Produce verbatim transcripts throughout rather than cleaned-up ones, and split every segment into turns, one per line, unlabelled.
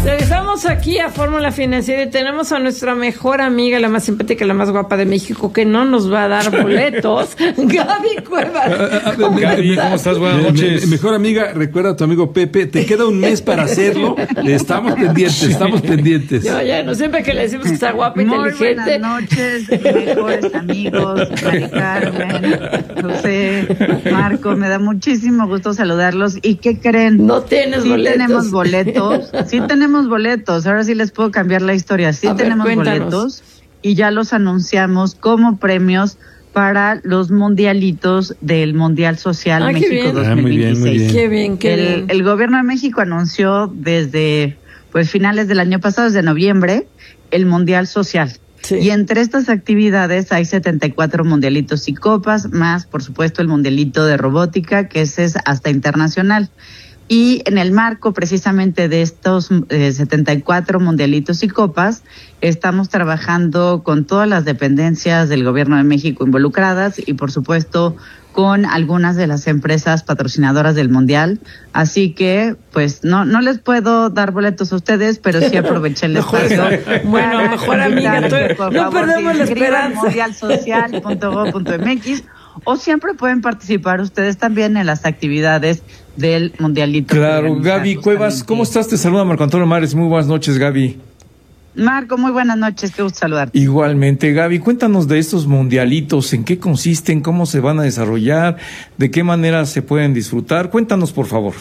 Regresamos aquí a Fórmula Financiera y tenemos a nuestra mejor amiga, la más simpática, la más guapa de México, que no nos va a dar boletos, Gaby Cuevas.
¿Cómo Gaby, ¿cómo estás? Buenas noches.
Me, me, mejor amiga, recuerda a tu amigo Pepe, te queda un mes para hacerlo. Estamos pendientes, estamos pendientes.
Yo ya no, siempre que le decimos que está guapa,
muy
inteligente.
Buenas noches, mejores amigos, Mari Carmen, José, Marco, me da muchísimo gusto saludarlos. ¿Y qué creen?
No tienes
sí
boletos.
tenemos boletos, sí tenemos boletos, ahora sí les puedo cambiar la historia, sí
a
tenemos
ver,
boletos y ya los anunciamos como premios para los mundialitos del Mundial Social
ah,
México dos mil veintiséis.
Ah, muy bien, muy bien.
Qué bien, qué
el,
bien.
El gobierno de México anunció desde pues finales del año pasado, desde noviembre, el Mundial Social. Sí. Y entre estas actividades hay setenta y cuatro mundialitos y copas, más por supuesto el mundialito de robótica, que ese es hasta internacional. Y en el marco precisamente de estos eh, setenta y cuatro mundialitos y copas, estamos trabajando con todas las dependencias del Gobierno de México involucradas y por supuesto con algunas de las empresas patrocinadoras del Mundial. Así que, pues, no no les puedo dar boletos a ustedes, pero sí aproveché el espacio.
Bueno, mejor amiga, tú,
por
no
favor,
perdemos la esperanza.
mundial social punto gob punto m x o siempre pueden participar ustedes también en las actividades del Mundialito.
Claro, Gaby Cuevas, ¿cómo estás? Te saluda Marco Antonio Mares. Muy buenas noches, Gaby.
Marco, muy buenas noches, qué gusto saludarte.
Igualmente, Gaby, cuéntanos de estos mundialitos, en qué consisten, cómo se van a desarrollar, de qué manera se pueden disfrutar. Cuéntanos, por favor.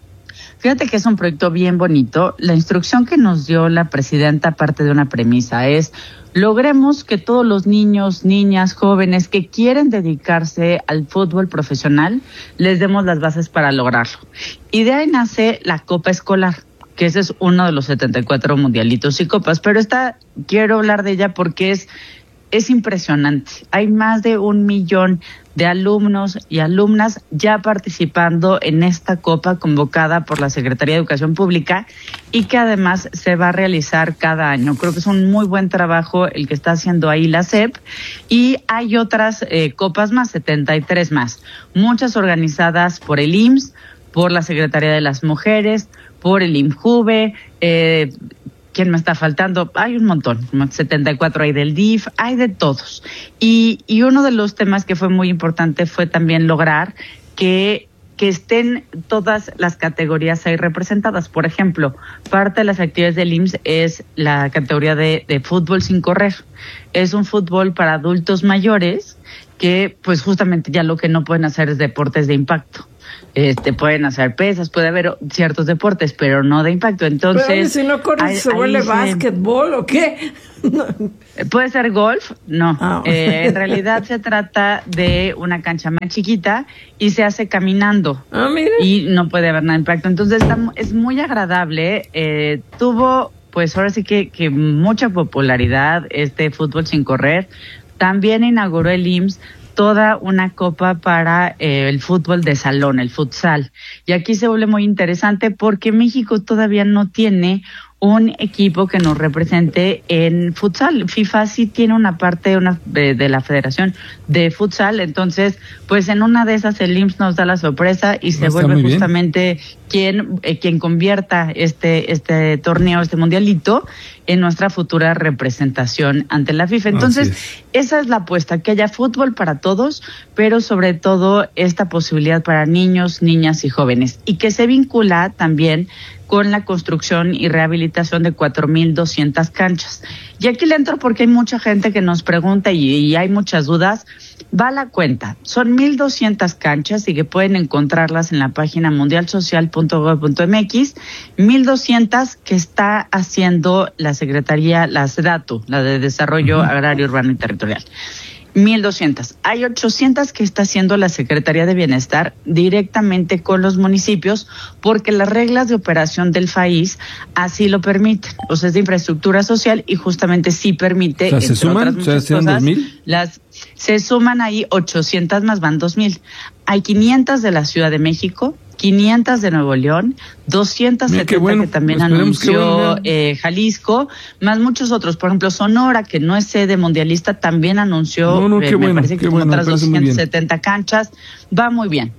Fíjate que es un proyecto bien bonito. La instrucción que nos dio la presidenta parte de una premisa es: logremos que todos los niños, niñas, jóvenes que quieren dedicarse al fútbol profesional, les demos las bases para lograrlo. Y de ahí nace la Copa Escolar, que ese es uno de los setenta y cuatro mundialitos y copas, pero esta quiero hablar de ella porque es es impresionante. Hay más de un millón de alumnos y alumnas ya participando en esta copa convocada por la Secretaría de Educación Pública y que además se va a realizar cada año. Creo que es un muy buen trabajo el que está haciendo ahí la S E P, y hay otras eh, copas más, setenta y tres más, muchas organizadas por el I M S S, por la Secretaría de las Mujeres, por el INJUVE, eh, ¿quién me está faltando? Hay un montón, setenta y cuatro hay del D I F, hay de todos. Y, y uno de los temas que fue muy importante fue también lograr que, que estén todas las categorías ahí representadas. Por ejemplo, parte de las actividades del I M S S es la categoría de, de fútbol sin correr. Es un fútbol para adultos mayores que pues justamente ya lo que no pueden hacer es deportes de impacto. Este, pueden hacer pesas, puede haber ciertos deportes, pero no de impacto. Entonces,
pero si no corres, ¿se vuelve básquetbol o qué? No.
¿Puede ser golf? No. Ah. Eh, en realidad se trata de una cancha más chiquita y se hace caminando.
Ah, mira.
Y no puede haber nada de impacto. Entonces, está, es muy agradable. Eh, tuvo, pues ahora sí que, que mucha popularidad este fútbol sin correr. También inauguró el I M S S toda una copa para eh, el fútbol de salón, el futsal. Y aquí se vuelve muy interesante porque México todavía no tiene un equipo que nos represente en futsal. FIFA sí tiene una parte una, de, de la federación de futsal, entonces pues en una de esas el I M S S nos da la sorpresa y se vuelve justamente quien eh, quien convierta este este torneo, este mundialito en nuestra futura representación ante la FIFA. Entonces es. esa es la apuesta, que haya fútbol para todos, pero sobre todo esta posibilidad para niños, niñas y jóvenes, y que se vincula también con la construcción y rehabilitación de cuatro mil doscientas canchas. Y aquí le entro porque hay mucha gente que nos pregunta y, y hay muchas dudas. Va a la cuenta. Son mil doscientas canchas y que pueden encontrarlas en la página mundial social punto gob punto m x. mil doscientas que está haciendo la Secretaría, la SEDATU, la de Desarrollo uh-huh. Agrario, Urbano y Territorial. mil doscientas. Hay ochocientas que está haciendo la Secretaría de Bienestar directamente con los municipios porque las reglas de operación del país así lo permiten. O sea, es de infraestructura social y justamente sí permite.
O sea, ¿se suman? O sea, ¿se dan dos mil?
Las, se suman ahí ochocientas más, van dos mil. Hay quinientas de la Ciudad de México, quinientas de Nuevo León, doscientas setenta Mira, bueno. que también Esperemos anunció bueno. eh, Jalisco, más muchos otros. Por ejemplo, Sonora, que no es sede mundialista, también anunció,
no, no,
eh,
qué
me
bueno,
parece que
qué
con
bueno,
otras doscientas setenta canchas. Va muy bien.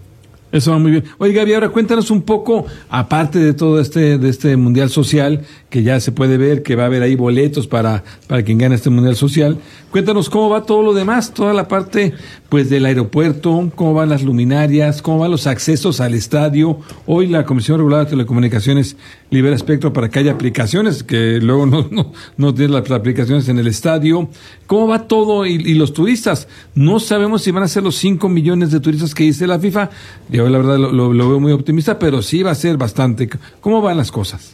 Eso va muy bien. Oye, Gaby, ahora cuéntanos un poco, aparte de todo este de este Mundial Social, que ya se puede ver que va a haber ahí boletos para, para quien gane este Mundial Social, cuéntanos cómo va todo lo demás, toda la parte pues del aeropuerto, cómo van las luminarias, cómo van los accesos al estadio. Hoy la Comisión Regulada de Telecomunicaciones libera espectro para que haya aplicaciones, que luego no, no, no tienen las aplicaciones en el estadio. ¿Cómo va todo? Y, y los turistas, no sabemos si van a ser los cinco millones de turistas que dice la FIFA. Yo la verdad lo, lo, lo veo muy optimista, pero sí va a ser bastante. ¿Cómo van las cosas?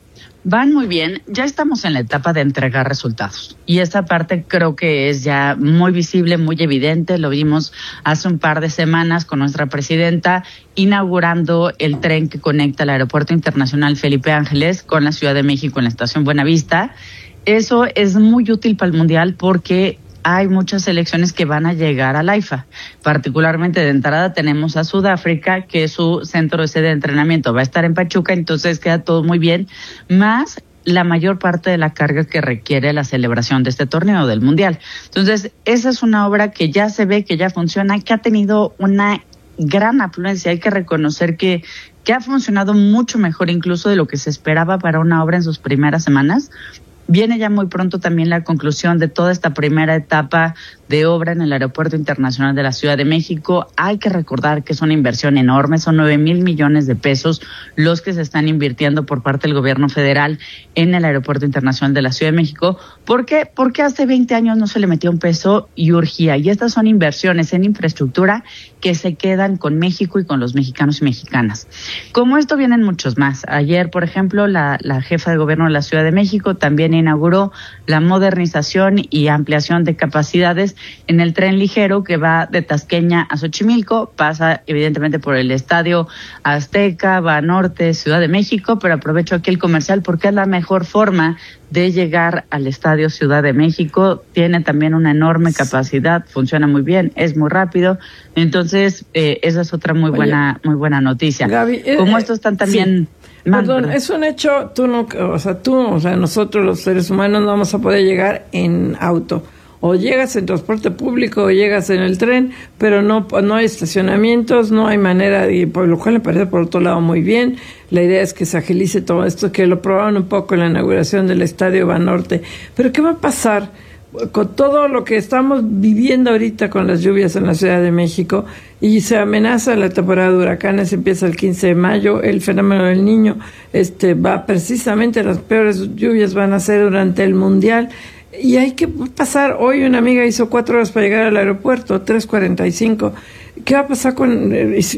Van muy bien, ya estamos en la etapa de entregar resultados y esta parte creo que es ya muy visible, muy evidente, lo vimos hace un par de semanas con nuestra presidenta inaugurando el tren que conecta el Aeropuerto Internacional Felipe Ángeles con la Ciudad de México en la estación Buenavista. Eso es muy útil para el Mundial porque hay muchas selecciones que van a llegar al AIFA. Particularmente de entrada tenemos a Sudáfrica, que su centro de sede de entrenamiento va a estar en Pachuca, entonces queda todo muy bien, más la mayor parte de la carga que requiere la celebración de este torneo del Mundial. Entonces, esa es una obra que ya se ve, que ya funciona, que ha tenido una gran afluencia. Hay que reconocer que, que ha funcionado mucho mejor incluso de lo que se esperaba para una obra en sus primeras semanas. Viene ya muy pronto también la conclusión de toda esta primera etapa de obra en el Aeropuerto Internacional de la Ciudad de México. Hay que recordar que es una inversión enorme, son nueve mil millones de pesos los que se están invirtiendo por parte del gobierno federal en el Aeropuerto Internacional de la Ciudad de México. ¿Por qué? Porque hace veinte años no se le metió un peso y urgía. Y estas son inversiones en infraestructura que se quedan con México y con los mexicanos y mexicanas. Como esto vienen muchos más. Ayer, por ejemplo, la, la jefa de gobierno de la Ciudad de México también inauguró la modernización y ampliación de capacidades en el tren ligero que va de Tasqueña a Xochimilco, pasa evidentemente por el Estadio Azteca, va a Norte, Ciudad de México, pero aprovecho aquí el comercial porque es la mejor forma de llegar al Estadio Ciudad de México. Tiene también una enorme capacidad, funciona muy bien, es muy rápido, entonces eh, esa es otra muy buena, Oye, muy buena noticia.
Gaby, eh,
Como estos están también...
Sí. Perdón, es un hecho, tú no, o sea, tú, o sea, nosotros los seres humanos no vamos a poder llegar en auto. O llegas en transporte público o llegas en el tren, pero no no hay estacionamientos, no hay manera, y por lo cual me parece por otro lado muy bien. La idea es que se agilice todo esto, que lo probaron un poco en la inauguración del Estadio Banorte. Pero ¿qué va a pasar con todo lo que estamos viviendo ahorita con las lluvias en la Ciudad de México? Y se amenaza la temporada de huracanes, empieza el quince de mayo, el fenómeno del Niño este va precisamente, las peores lluvias van a ser durante el Mundial. Y hay que pasar, hoy una amiga hizo cuatro horas para llegar al aeropuerto, tres cuarenta y cinco. ¿Qué va a pasar con,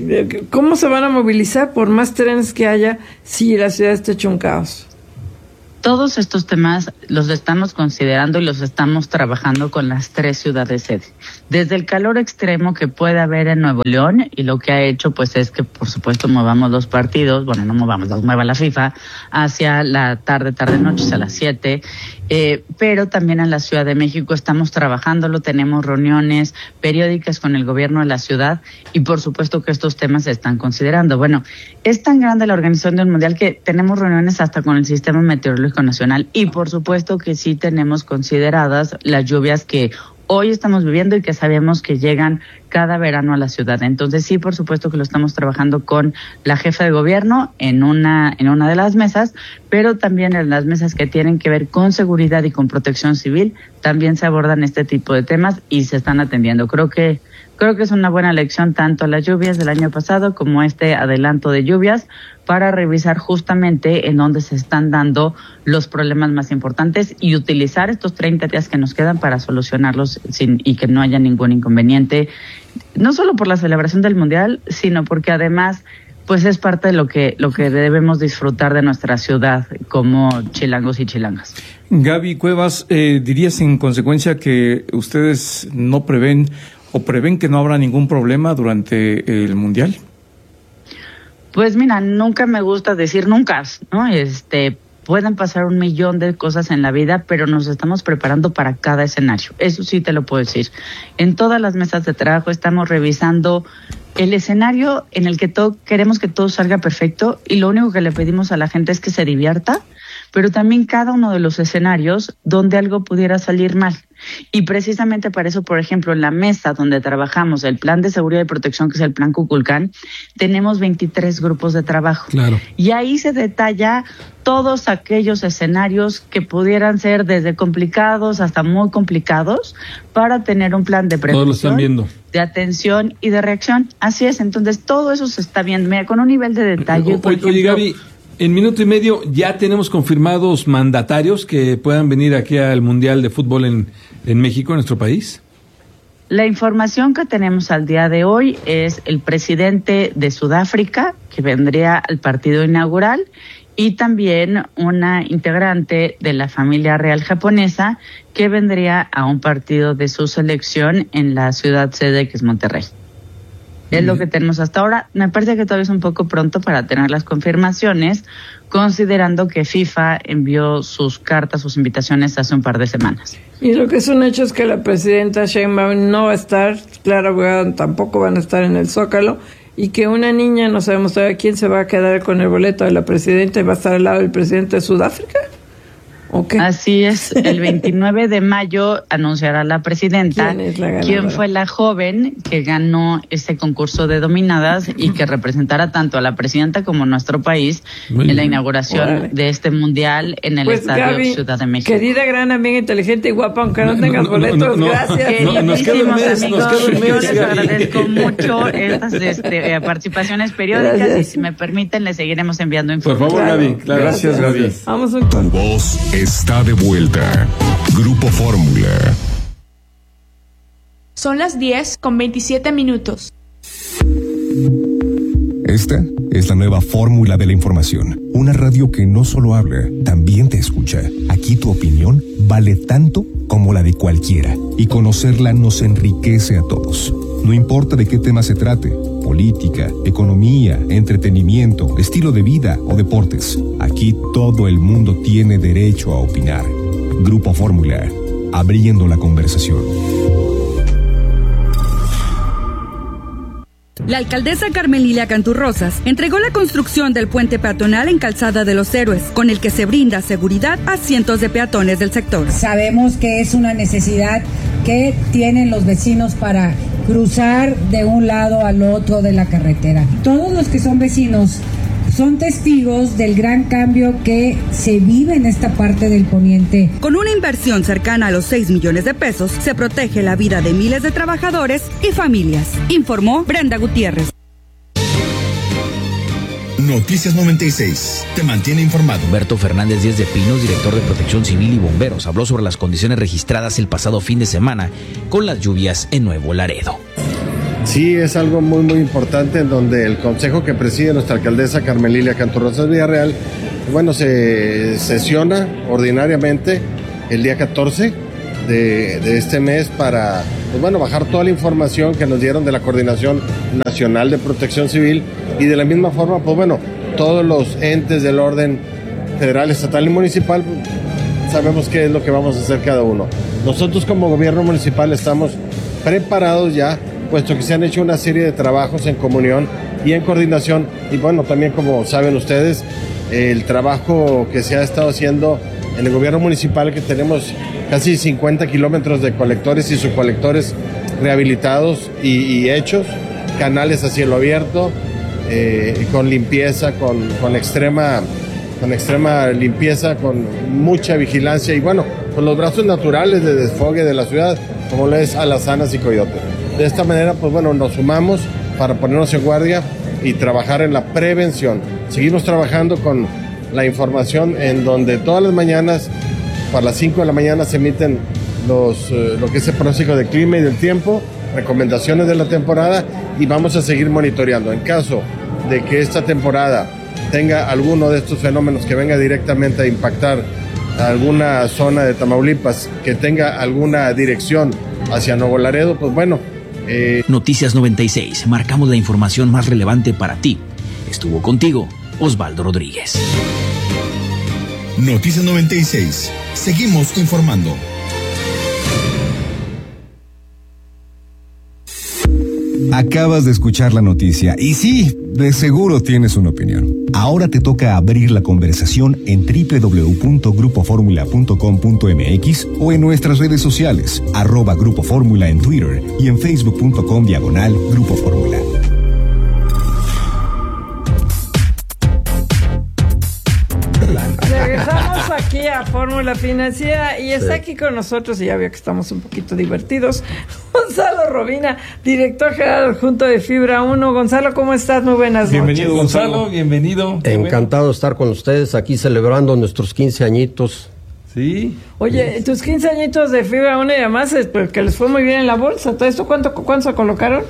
cómo se van a movilizar por más trenes que haya si la ciudad está hecho un caos?
Todos estos temas los estamos considerando y los estamos trabajando con las tres ciudades sede. Desde el calor extremo que puede haber en Nuevo León, y lo que ha hecho pues es que por supuesto movamos los partidos, bueno, no movamos, los mueva la FIFA, hacia la tarde, tarde, noche, a las siete, eh, pero también en la Ciudad de México estamos trabajándolo, tenemos reuniones periódicas con el gobierno de la ciudad y por supuesto que estos temas se están considerando. Bueno, es tan grande la organización del Mundial que tenemos reuniones hasta con el Sistema Meteorológico Nacional y por supuesto que sí tenemos consideradas las lluvias que hoy estamos viviendo y que sabemos que llegan cada verano a la ciudad. Entonces sí, por supuesto que lo estamos trabajando con la jefa de gobierno en una en una de las mesas, pero también en las mesas que tienen que ver con seguridad y con protección civil, también se abordan este tipo de temas y se están atendiendo. Creo que Creo que es una buena lección tanto las lluvias del año pasado como este adelanto de lluvias para revisar justamente en dónde se están dando los problemas más importantes y utilizar estos treinta días que nos quedan para solucionarlos sin, y que no haya ningún inconveniente, no solo por la celebración del Mundial, sino porque además pues es parte de lo que lo que debemos disfrutar de nuestra ciudad como chilangos y chilangas.
Gaby Cuevas, eh, dirías en consecuencia que ustedes no prevén o prevén que no habrá ningún problema durante el Mundial.
Pues mira, nunca me gusta decir nunca, ¿no? Este, pueden pasar un millón de cosas en la vida, pero nos estamos preparando para cada escenario. Eso sí te lo puedo decir. En todas las mesas de trabajo estamos revisando el escenario en el que todo, queremos que todo salga perfecto y lo único que le pedimos a la gente es que se divierta, pero también cada uno de los escenarios donde algo pudiera salir mal. Y precisamente para eso, por ejemplo, en la mesa donde trabajamos el plan de seguridad y protección, que es el plan Kukulcán, tenemos veintitrés grupos de trabajo.
Claro.
Y ahí se detalla todos aquellos escenarios que pudieran ser desde complicados hasta muy complicados para tener un plan de
Todos lo están
prevención,
viendo.
de atención y de reacción. Así es, entonces todo eso se está viendo. Mira, con un nivel de detalle.
O-
por
Oye,
ejemplo,
Gaby, en minuto y medio ya tenemos confirmados mandatarios que puedan venir aquí al Mundial de Fútbol en, en México, en nuestro país.
La información que tenemos al día de hoy es el presidente de Sudáfrica, que vendría al partido inaugural, y también una integrante de la familia real japonesa que vendría a un partido de su selección en la ciudad sede, que es Monterrey. Es lo que tenemos hasta ahora. Me parece que todavía es un poco pronto para tener las confirmaciones, considerando que FIFA envió sus cartas, sus invitaciones hace un par de semanas.
Y lo que es un hecho es que la presidenta Sheinbaum no va a estar, Clara Brugada tampoco van a estar en el Zócalo, y que una niña, no sabemos todavía quién se va a quedar con el boleto de la presidenta y va a estar al lado del presidente de Sudáfrica. ¿O qué?
Así es, el veintinueve de mayo anunciará la presidenta
¿Quién es la ganadora?
quién fue la joven que ganó este concurso de dominadas y que representará tanto a la presidenta como a nuestro país
Muy
en la
bien.
inauguración
Órale.
de este mundial en el
Pues
Estadio
Gaby,
Ciudad de México.
querida, gran amiga, inteligente y guapa, aunque no,
No,
tengas
no, no,
boletos,
no, no.
gracias.
No, nos queda un mes,
Queridísimos
nos queda un
amigos, yo
mes,
les
Gaby.
agradezco mucho estas este, eh, participaciones periódicas
Gracias.
y si me permiten les seguiremos enviando
Por
información.
favor,
Claro,
Gaby. Claro.
Gracias, Gaby.
Vamos a un
Tu voz está de vuelta. Grupo Fórmula.
Son las diez con veintisiete minutos.
Esta es la nueva fórmula de la información. Una radio que no solo habla, también te escucha. Aquí tu opinión vale tanto como la de cualquiera. Y conocerla nos enriquece a todos. No importa de qué tema se trate. Política, economía, entretenimiento, estilo de vida o deportes. Aquí todo el mundo tiene derecho a opinar. Grupo Fórmula, abriendo la conversación.
La alcaldesa Carmen Lilia Canturrosas entregó la construcción del puente peatonal en Calzada de los Héroes, con el que se brinda seguridad a cientos de peatones del sector.
Sabemos que es una necesidad que tienen los vecinos para cruzar de un lado al otro de la carretera. Todos los que son vecinos son testigos del gran cambio que se vive en esta parte del poniente.
Con una inversión cercana a los seis millones de pesos, se protege la vida de miles de trabajadores y familias, informó Brenda Gutiérrez.
Noticias noventa y seis. Te mantiene informado.
Humberto Fernández Díaz de Pinos, director de Protección Civil y Bomberos, habló sobre las condiciones registradas el pasado fin de semana con las lluvias en Nuevo Laredo.
Sí, es algo muy muy importante en donde el consejo que preside nuestra alcaldesa Carmen Lilia Canturrosas Villarreal, bueno, se sesiona ordinariamente el día catorce de, de este mes para, pues bueno, bajar toda la información que nos dieron de la Coordinación Nacional de Protección Civil y de la misma forma, pues bueno, todos los entes del orden federal, estatal y municipal, pues, sabemos qué es lo que vamos a hacer cada uno. Nosotros como gobierno municipal estamos preparados ya, puesto que se han hecho una serie de trabajos en comunión y en coordinación, y bueno, también como saben ustedes, el trabajo que se ha estado haciendo en el gobierno municipal, que tenemos casi cincuenta kilómetros de colectores y subcolectores rehabilitados y, y hechos, canales a cielo abierto, eh, con limpieza, con, con, extrema, con extrema limpieza, con mucha vigilancia y bueno, con los brazos naturales de desfogue de la ciudad, como lo es Alazanas y Coyote. De esta manera, pues bueno, nos sumamos para ponernos en guardia y trabajar en la prevención. Seguimos trabajando con la información en donde todas las mañanas, para las cinco de la mañana, se emiten los, eh, lo que es el pronóstico del clima y del tiempo, recomendaciones de la temporada y vamos a seguir monitoreando. En caso de que esta temporada tenga alguno de estos fenómenos que venga directamente a impactar a alguna zona de Tamaulipas, que tenga alguna dirección hacia Nuevo Laredo, pues bueno, Eh...
Noticias noventa y seis. Marcamos la información más relevante para ti. Estuvo contigo Osvaldo Rodríguez.
Noticias noventa y seis. Seguimos informando.
Acabas de escuchar la noticia y sí, de seguro tienes una opinión. Ahora te toca abrir la conversación en doble u doble u doble u punto grupo fórmula punto com punto m x o en nuestras redes sociales, arroba Grupo Fórmula en Twitter y en facebook punto com diagonal Grupo Fórmula.
Regresamos aquí a Fórmula Financiera y está sí. aquí con nosotros, y ya veo que estamos un poquito divertidos, Gonzalo Robina, director general adjunto de Fibra uno. Gonzalo, ¿cómo estás? Muy buenas noches.
Bienvenido, Gonzalo, bienvenido.
Encantado de estar con ustedes aquí celebrando nuestros quince añitos.
Sí.
Oye, tus quince añitos de Fibra uno y además es porque les fue muy bien en la bolsa. ¿Todo esto cuánto, cuánto se colocaron?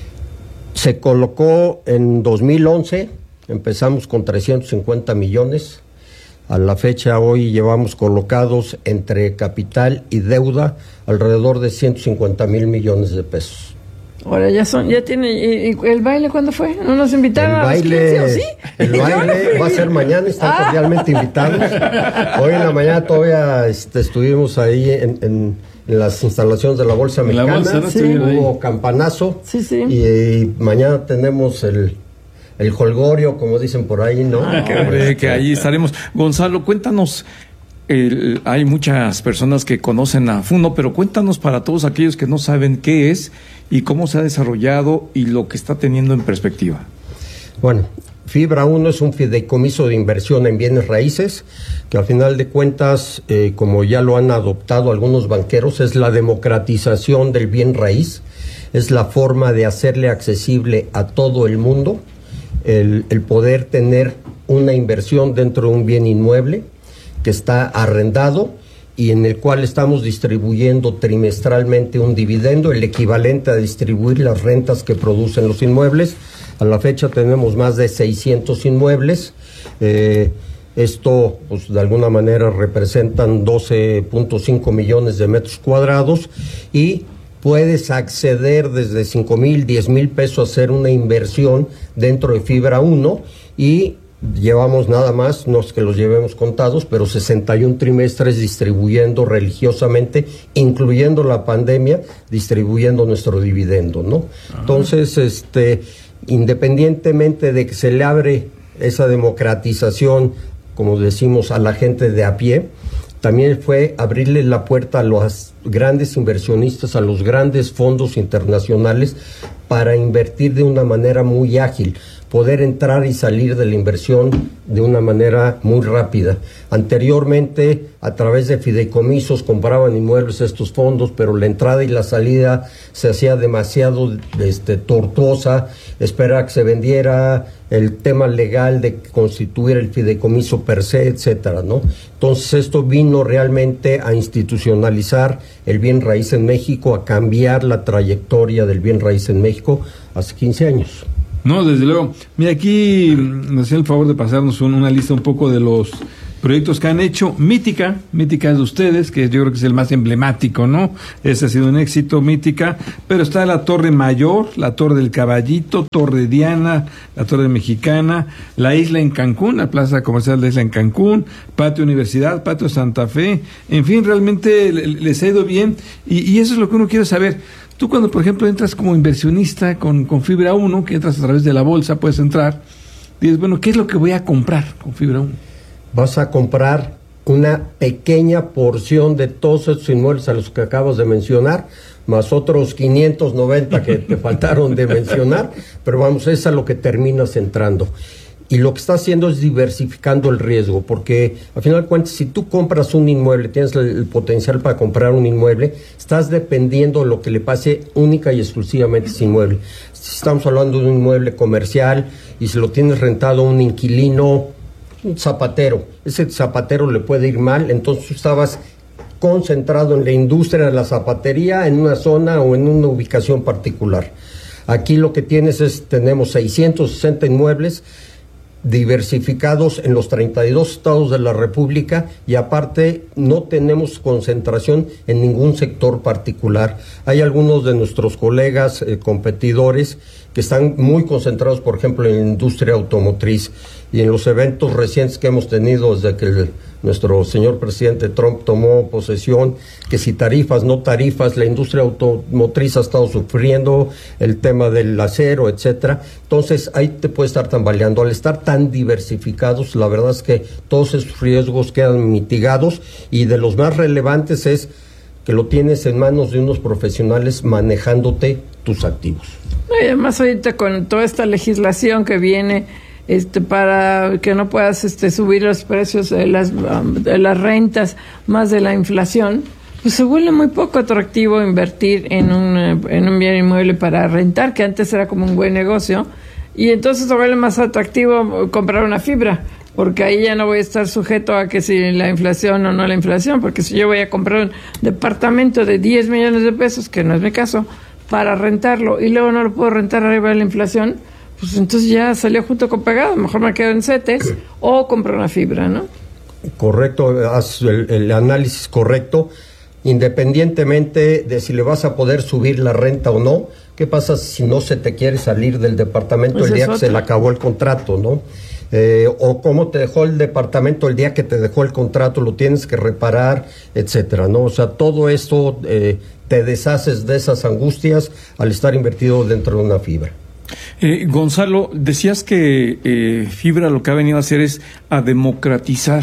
Se colocó en dos mil once, empezamos con trescientos cincuenta millones. A la fecha hoy llevamos colocados entre capital y deuda alrededor de ciento cincuenta mil millones de pesos.
Ahora ya son, ya tiene, ¿y, y el baile cuándo fue? ¿No nos invitaron
el
a
baile,
los quince, o sí?
El baile va a ser mañana, están ah. cordialmente invitados. Hoy en la mañana todavía este, estuvimos ahí en, en, en las instalaciones de la Bolsa Mexicana,
la bolsa, ¿no?
Sí, hubo campanazo,
sí, sí.
Y, y mañana tenemos el... El jolgorio, como dicen por ahí, ¿no?
Ah, qué hombre, que ahí estaremos. Gonzalo, cuéntanos, el, hay muchas personas que conocen a Funo, pero cuéntanos para todos aquellos que no saben qué es y cómo se ha desarrollado y lo que está teniendo en perspectiva.
Bueno, Fibra uno es un fideicomiso de inversión en bienes raíces, que al final de cuentas, eh, como ya lo han adoptado algunos banqueros, es la democratización del bien raíz, es la forma de hacerle accesible a todo el mundo El, el poder tener una inversión dentro de un bien inmueble que está arrendado y en el cual estamos distribuyendo trimestralmente un dividendo, el equivalente a distribuir las rentas que producen los inmuebles. A la fecha tenemos más de seiscientos inmuebles. Eh, esto, pues, de alguna manera representan doce punto cinco millones de metros cuadrados y puedes acceder desde cinco mil, diez mil pesos a hacer una inversión dentro de Fibra uno y llevamos nada más, no es que los llevemos contados, pero sesenta y un trimestres distribuyendo religiosamente, incluyendo la pandemia, distribuyendo nuestro dividendo, ¿no? Ajá. Entonces, este, independientemente de que se le abre esa democratización, como decimos, a la gente de a pie, también fue abrirle la puerta a los grandes inversionistas, a los grandes fondos internacionales para invertir de una manera muy ágil, poder entrar y salir de la inversión de una manera muy rápida. Anteriormente, a través de fideicomisos compraban inmuebles estos fondos, pero la entrada y la salida se hacía demasiado este, tortuosa, esperar que se vendiera, el tema legal de constituir el fideicomiso per se, etcétera, ¿no? Entonces esto vino realmente a institucionalizar el bien raíz en México, a cambiar la trayectoria del bien raíz en México hace quince años.
No, desde luego. Mira, aquí nos hacen el favor de pasarnos un, una lista un poco de los proyectos que han hecho. Mítica, Mítica es de ustedes, que yo creo que es el más emblemático, ¿no? Ese ha sido un éxito, Mítica. Pero está la Torre Mayor, la Torre del Caballito, Torre Diana, la Torre Mexicana, la Isla en Cancún, la Plaza Comercial de Isla en Cancún, Patio Universidad, Patio Santa Fe. En fin, realmente les ha ido bien y, y eso es lo que uno quiere saber. Tú cuando, por ejemplo, entras como inversionista con, con Fibra uno, que entras a través de la bolsa, puedes entrar, dices, bueno, ¿qué es lo que voy a comprar con Fibra uno?
Vas a comprar una pequeña porción de todos estos inmuebles a los que acabas de mencionar, más otros quinientos noventa que te faltaron de mencionar, pero vamos, es a lo que terminas entrando. Y lo que está haciendo es diversificando el riesgo, porque al final de cuentas, si tú compras un inmueble, tienes el, el potencial para comprar un inmueble, estás dependiendo de lo que le pase única y exclusivamente a ese inmueble. Si estamos hablando de un inmueble comercial y si lo tienes rentado a un inquilino, un zapatero, ese zapatero le puede ir mal, entonces tú estabas concentrado en la industria de la zapatería, en una zona o en una ubicación particular. Aquí lo que tienes es, tenemos seiscientos sesenta inmuebles, diversificados en los treinta y dos estados de la República y aparte no tenemos concentración en ningún sector particular. Hay algunos de nuestros colegas eh, competidores que están muy concentrados, por ejemplo, en la industria automotriz y en los eventos recientes que hemos tenido desde que el, nuestro señor presidente Trump tomó posesión, que si tarifas, no tarifas, la industria automotriz ha estado sufriendo, el tema del acero, etcétera. Entonces, ahí te puede estar tambaleando. Al estar tan diversificados, la verdad es que todos esos riesgos quedan mitigados, y de los más relevantes es que lo tienes en manos de unos profesionales manejándote tus activos.
Y además ahorita con toda esta legislación que viene este para que no puedas este subir los precios de las de las rentas más de la inflación, pues se vuelve muy poco atractivo invertir en un en un bien inmueble para rentar, que antes era como un buen negocio, y entonces se vuelve más atractivo comprar una fibra, porque ahí ya no voy a estar sujeto a que si la inflación o no la inflación, porque si yo voy a comprar un departamento de diez millones de pesos, que no es mi caso, para rentarlo, y luego no lo puedo rentar arriba de la inflación, pues entonces ya salió junto con pegado, mejor me quedo en CETES o compro una fibra, ¿no?
Correcto, haz el, el análisis correcto, independientemente de si le vas a poder subir la renta o no. ¿Qué pasa si no se te quiere salir del departamento pues el día que se le acabó el contrato, no? Eh, o cómo te dejó el departamento el día que te dejó el contrato, lo tienes que reparar, etcétera, ¿no? O sea, todo esto eh, te deshaces de esas angustias al estar invertido dentro de una fibra.
Eh, Gonzalo, decías que eh, Fibra lo que ha venido a hacer es a democratizar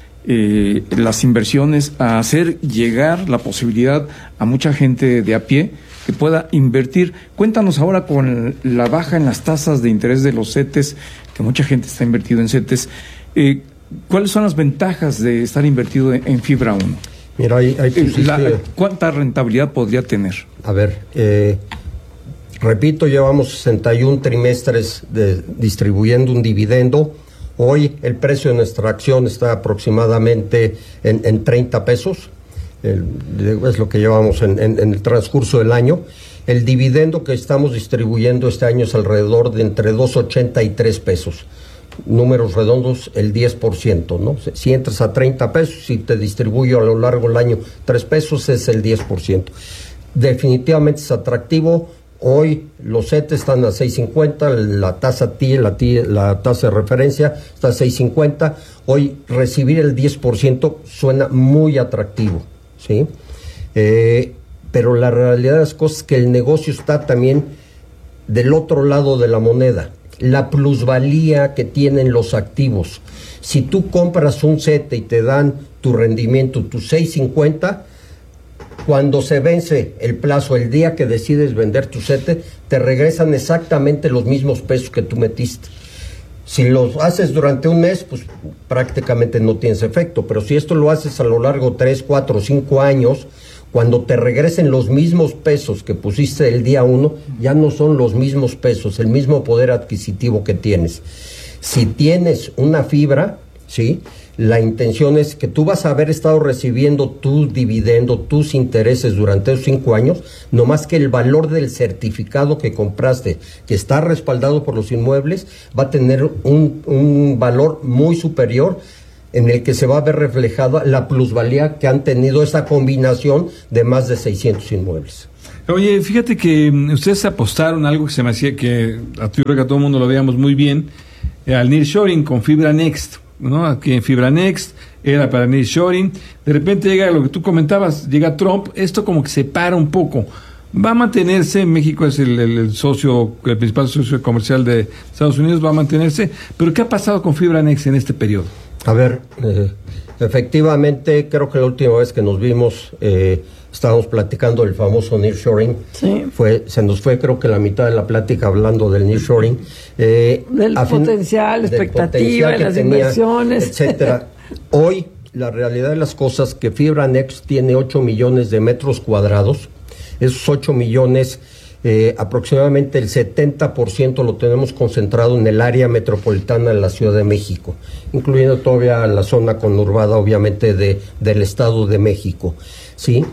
eh, las inversiones, a hacer llegar la posibilidad a mucha gente de a pie que pueda invertir. Cuéntanos ahora, con la baja en las tasas de interés de los CETES, que mucha gente está invertido en CETES, eh, ¿cuáles son las ventajas de estar invertido en, en Fibra uno?
Mira, ahí, ahí pusiste...
la, ¿Cuánta rentabilidad podría tener?
A ver, eh, repito, llevamos sesenta y un trimestres de, distribuyendo un dividendo. Hoy el precio de nuestra acción está aproximadamente en, en treinta pesos. El, es lo que llevamos en, en, en el transcurso del año. El dividendo que estamos distribuyendo este año es alrededor de entre dos ochenta y tres pesos. Números redondos, el diez por ciento, ¿no? Si entras a treinta pesos, si te distribuyo a lo largo del año tres pesos, es el diez por ciento. Definitivamente es atractivo. Hoy los CETES están a seis cincuenta, la tasa T I E, la, T I E, la tasa de referencia está a seis cincuenta. Hoy recibir el diez por ciento suena muy atractivo, ¿sí? Eh, pero la realidad de las cosas es que el negocio está también del otro lado de la moneda, la plusvalía que tienen los activos. Si tú compras un CETE y te dan tu rendimiento, tu seis cincuenta, cuando se vence el plazo, el día que decides vender tu CETE, te regresan exactamente los mismos pesos que tú metiste. Si lo haces durante un mes, pues prácticamente no tienes efecto, pero si esto lo haces a lo largo de tres, cuatro, cinco años, cuando te regresen los mismos pesos que pusiste el día uno, ya no son los mismos pesos, el mismo poder adquisitivo que tienes. Si tienes una fibra, ¿sí?, la intención es que tú vas a haber estado recibiendo tu dividendo, tus intereses durante esos cinco años, no más que el valor del certificado que compraste, que está respaldado por los inmuebles, va a tener un, un valor muy superior, en el que se va a ver reflejada la plusvalía que han tenido esa combinación de más de seiscientos inmuebles.
Oye, fíjate que ustedes apostaron algo que se me hacía que a ti creo que a todo el mundo lo veíamos muy bien, eh, al nearshoring con Fibra Next, ¿no? Aquí en Fibra Next era para nearshoring. De repente llega lo que tú comentabas, llega Trump, esto como que se para un poco. Va a mantenerse, México es el, el, el socio, el principal socio comercial de Estados Unidos, va a mantenerse, pero ¿qué ha pasado con Fibra Next en este periodo?
A ver, eh, efectivamente, creo que la última vez que nos vimos, eh, estábamos platicando del famoso nearshoring.
Sí.
Fue, se nos fue, creo que la mitad de la plática hablando del nearshoring. Eh,
del potencial, fin, expectativa, de las tenía, inversiones,
etcétera. Hoy, la realidad de las cosas, que Fibra Next tiene ocho millones de metros cuadrados. Esos ocho millones, eh, aproximadamente el setenta por ciento lo tenemos concentrado en el área metropolitana de la Ciudad de México, incluyendo todavía la zona conurbada, obviamente, de, del Estado de México, ¿sí?,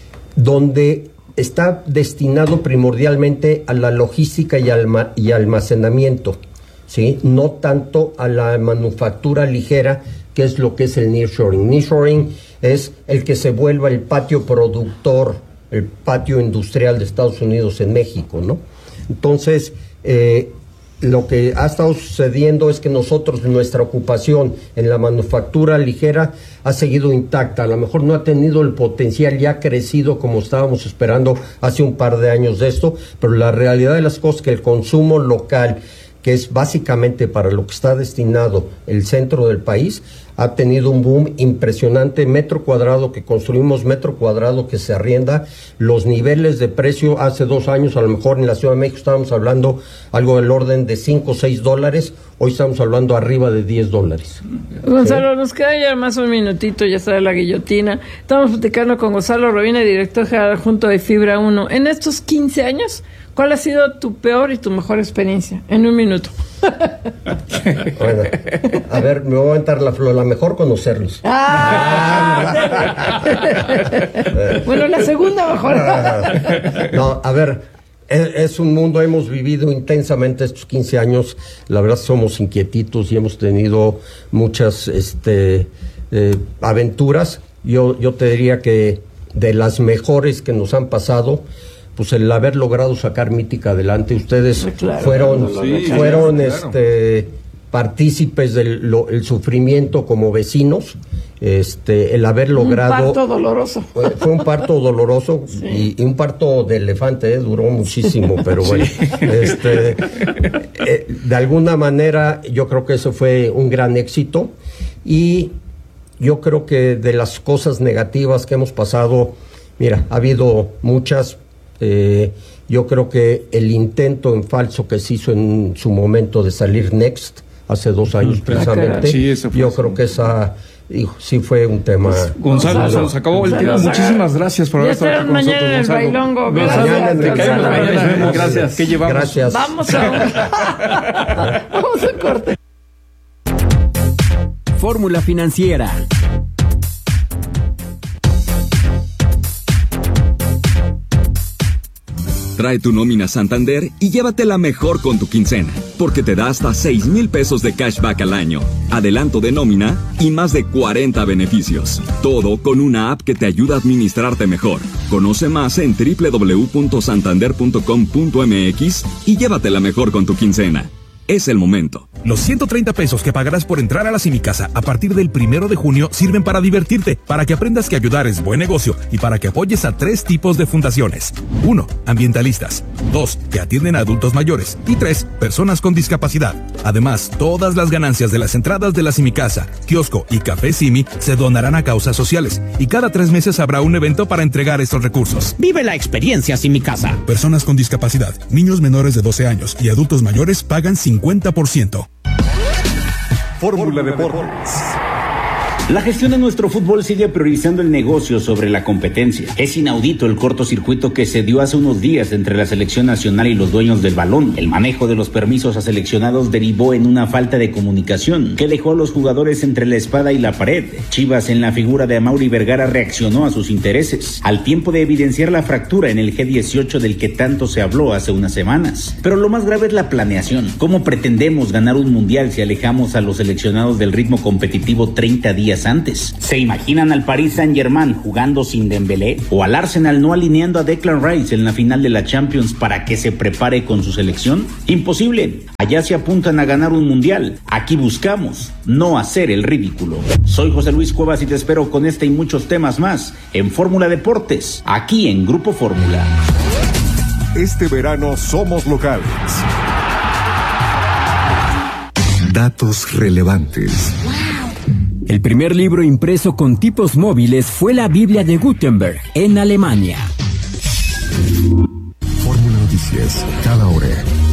donde está destinado primordialmente a la logística y, alma, y almacenamiento, ¿sí?, no tanto a la manufactura ligera, que es lo que es el nearshoring. Nearshoring es el que se vuelva el patio productor, el patio industrial de Estados Unidos en México, ¿no? Entonces, eh, lo que ha estado sucediendo es que nosotros, nuestra ocupación en la manufactura ligera ha seguido intacta. A lo mejor no ha tenido el potencial, ya ha crecido como estábamos esperando hace un par de años de esto, pero la realidad de las cosas es que el consumo local, que es básicamente para lo que está destinado el centro del país, ha tenido un boom impresionante. Metro cuadrado que construimos, metro cuadrado que se arrienda, los niveles de precio hace dos años, a lo mejor en la Ciudad de México estábamos hablando algo del orden de cinco o seis dólares, hoy estamos hablando arriba de diez dólares.
Gonzalo, ¿sí? Nos queda ya más un minutito, ya está la guillotina. Estamos platicando con Gonzalo Robina, director general adjunto de Fibra uno. En estos quince años, ¿cuál ha sido tu peor y tu mejor experiencia? En un minuto.
Bueno, a ver, me voy a aventar la flor, la mejor conocerlos.
Ah, bueno, la segunda mejor.
No, a ver, es, es un mundo, hemos vivido intensamente estos quince años, la verdad somos inquietitos y hemos tenido muchas este, eh, aventuras. Yo, yo te diría que de las mejores que nos han pasado, pues el haber logrado sacar Mítica adelante. Ustedes claro, fueron, sí, fueron claro. este partícipes del lo, el sufrimiento como vecinos, este el haber logrado...
Un parto doloroso.
Fue, fue un parto doloroso sí. y, y un parto de elefante, eh, duró muchísimo, pero bueno, sí. este eh, de alguna manera yo creo que eso fue un gran éxito, y yo creo que de las cosas negativas que hemos pasado, mira, ha habido muchas. Eh, yo creo que el intento en falso que se hizo en su momento de salir Next hace dos años precisamente, sí, yo creo que esa hijo, sí fue un tema.
Pues, Gonzalo, Gonzalo, se nos acabó Gonzalo, el tiempo. Muchísimas gracias por haber estado aquí con nosotros, Gonzalo.
Gonzalo.
Mañana en el Bailongo. Gracias. ¿Qué llevamos?
Gracias.
Vamos a Vamos a corte.
Fórmula Financiera.
Trae tu nómina Santander y llévatela mejor con tu quincena, porque te da hasta seis mil pesos de cashback al año, adelanto de nómina y más de cuarenta beneficios. Todo con una app que te ayuda a administrarte mejor. Conoce más en doble u doble u doble u punto santander punto com punto m x y llévatela mejor con tu quincena. Es el momento.
Los ciento treinta pesos que pagarás por entrar a la Simicasa a partir del primero de junio sirven para divertirte, para que aprendas que ayudar es buen negocio y para que apoyes a tres tipos de fundaciones. Uno, ambientalistas. Dos, que atienden a adultos mayores. Y tres, personas con discapacidad. Además, todas las ganancias de las entradas de la Simicasa, kiosco y café Simi se donarán a causas sociales. Y cada tres meses habrá un evento para entregar estos recursos.
Vive la experiencia Simicasa.
Personas con discapacidad, niños menores de doce años y adultos mayores pagan cincuenta por ciento.
Fórmula Deportes. La gestión de nuestro fútbol sigue priorizando el negocio sobre la competencia. Es inaudito el cortocircuito que se dio hace unos días entre la selección nacional y los dueños del balón. El manejo de los permisos a seleccionados derivó en una falta de comunicación que dejó a los jugadores entre la espada y la pared. Chivas, en la figura de Amaury Vergara, reaccionó a sus intereses, al tiempo de evidenciar la fractura en el G dieciocho del que tanto se habló hace unas semanas. Pero lo más grave es la planeación. ¿Cómo pretendemos ganar un mundial si alejamos a los seleccionados del ritmo competitivo treinta días antes? ¿Se imaginan al Paris Saint-Germain jugando sin Dembélé? ¿O al Arsenal no alineando a Declan Rice en la final de la Champions para que se prepare con su selección? Imposible. Allá se apuntan a ganar un mundial. Aquí buscamos no hacer el ridículo. Soy José Luis Cuevas y te espero con este y muchos temas más en Fórmula Deportes, aquí en Grupo Fórmula.
Este verano somos locales. Datos relevantes.
El primer libro impreso con tipos móviles fue la Biblia de Gutenberg en Alemania.
Fórmula Noticias, cada hora.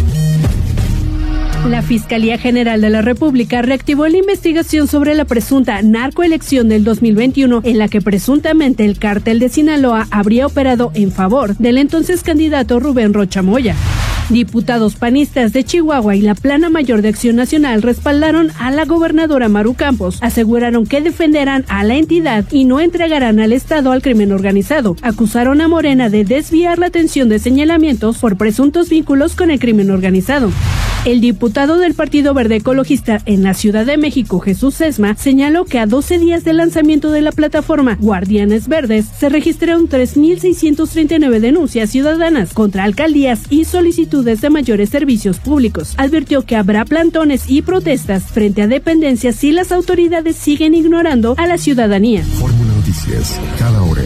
La Fiscalía General de la República reactivó la investigación sobre la presunta narcoelección del dos mil veintiuno, en la que presuntamente el cártel de Sinaloa habría operado en favor del entonces candidato Rubén Rocha Moya. Diputados panistas de Chihuahua y la Plana Mayor de Acción Nacional respaldaron a la gobernadora Maru Campos. Aseguraron que defenderán a la entidad y no entregarán al Estado al crimen organizado. Acusaron a Morena de desviar la atención de señalamientos por presuntos vínculos con el crimen organizado. El diputado del Partido Verde Ecologista en la Ciudad de México, Jesús Sesma, señaló que a doce días del lanzamiento de la plataforma Guardianes Verdes se registraron tres mil seiscientas treinta y nueve denuncias ciudadanas contra alcaldías y solicitudes de mayores servicios públicos. Advirtió que habrá plantones y protestas frente a dependencias si las autoridades siguen ignorando a la ciudadanía.
Fórmula Noticias, cada hora.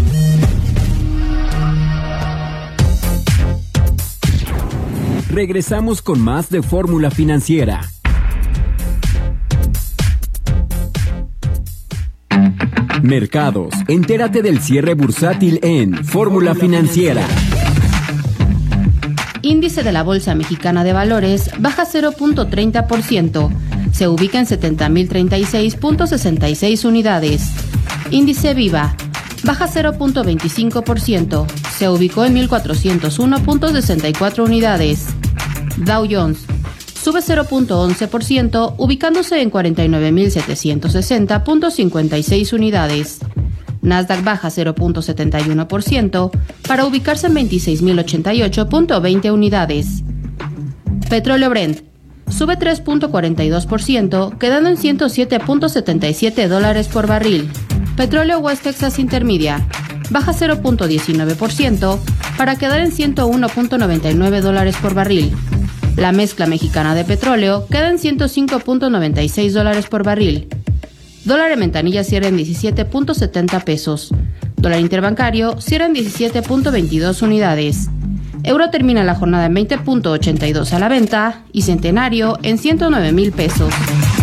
Regresamos con más de Fórmula Financiera. Mercados. Entérate del cierre bursátil en Fórmula Financiera.
Índice de la Bolsa Mexicana de Valores baja cero punto treinta por ciento. Se ubica en setenta mil treinta y seis punto sesenta y seis unidades. Índice Viva baja cero punto veinticinco por ciento. Se ubicó en mil cuatrocientos uno punto sesenta y cuatro unidades. Dow Jones sube cero punto once por ciento, ubicándose en cuarenta y nueve mil setecientos sesenta punto cincuenta y seis unidades. Nasdaq baja cero punto setenta y uno por ciento para ubicarse en veintiséis mil ochenta y ocho punto veinte unidades. Petróleo Brent sube tres punto cuarenta y dos por ciento, quedando en ciento siete punto setenta y siete dólares por barril. Petróleo West Texas Intermedia baja cero punto diecinueve por ciento para quedar en ciento uno punto noventa y nueve dólares por barril. La mezcla mexicana de petróleo queda en ciento cinco punto noventa y seis dólares por barril. Dólar en ventanilla cierra en diecisiete punto setenta pesos. Dólar interbancario cierra en diecisiete punto veintidós unidades. Euro termina la jornada en veinte punto ochenta y dos a la venta y centenario en ciento nueve mil pesos.